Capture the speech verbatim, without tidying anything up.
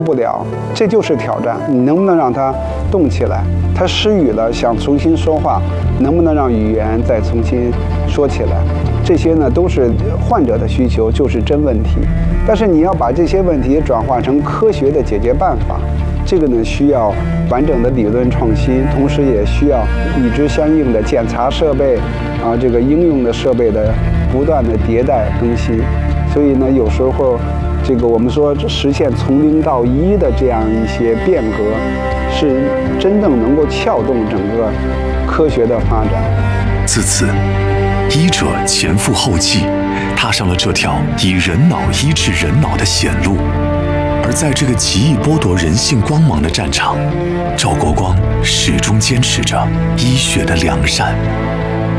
不了，这就是挑战。你能不能让他动起来？他失语了，想重新说话，能不能让语言再重新说起来？这些呢都是患者的需求，就是真问题。但是你要把这些问题转化成科学的解决办法，这个呢需要完整的理论创新，同时也需要与之相应的检查设备啊，这个应用的设备的不断的迭代更新。所以呢，有时候。这个我们说实现从零到一的这样一些变革，是真正能够撬动整个科学的发展。 自此，医者前赴后继，踏上了这条以人脑医治人脑的险路。而在这个极易剥夺人性光芒的战场，赵国光始终坚持着医学的良善。